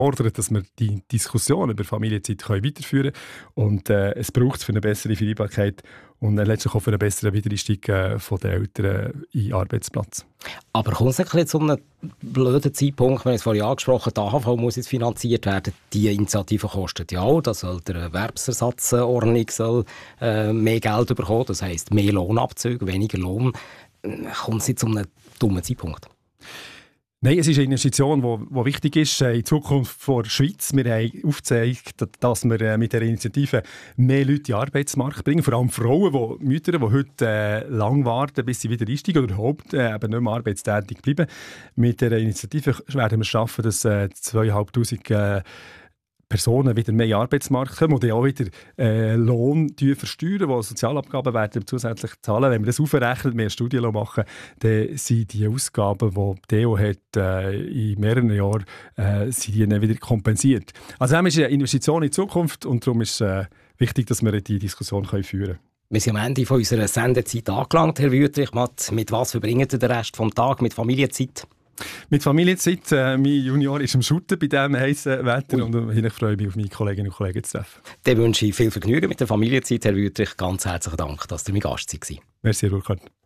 fordern, dass wir die Diskussion über Familienzeit weiterführen können. Und es braucht es für eine bessere Vereinbarkeit und letztlich auch für einen besseren Wiedereinstieg von den Eltern in den Arbeitsplatz. Aber kommt es ein bisschen zu einem blöden Zeitpunkt, wir haben es vorhin angesprochen, die AHV muss jetzt finanziert werden, die Initiative kostet ja auch, dass halt der Erwerbsersatzordnung soll mehr Geld bekommen, das heisst mehr Lohnabzüge, weniger Lohn. Kommt es jetzt zu einem dummen Zeitpunkt? Nein, es ist eine Investition, die wichtig ist in die Zukunft der Schweiz. Wir haben aufgezeigt, dass wir mit dieser Initiative mehr Leute in den Arbeitsmarkt bringen, vor allem Frauen, Mütter, die heute lang warten, bis sie wieder einsteigen oder überhaupt eben nicht mehr arbeitstätig bleiben. Mit dieser Initiative werden wir schaffen, dass 2500 Personen wieder mehr in den Arbeitsmarkt kommen und auch wieder Lohn versteuern, wo Sozialabgaben werden zusätzlich zahlen. Wenn wir das aufrechnen, mehr Studien machen, dann sind die Ausgaben, die die EU hat, in mehreren Jahren sind die dann wieder kompensiert. Also das ist eine Investition in die Zukunft und darum ist es wichtig, dass wir die Diskussion führen können. Wir sind am Ende unserer Sendezeit angelangt, Herr Wüthrich. Mit was verbringt ihr den Rest des Tages? Mit Familienzeit? Mit Familienzeit. Mein Junior ist am Shooten bei diesem heißen Wetter und ich freue mich, auf meine Kolleginnen und Kollegen zu treffen. Dann wünsche ich viel Vergnügen mit der Familienzeit, Herr Wüthrich. Ganz herzlichen Dank, dass ihr mein Gast war. Merci, Herr Burkhardt.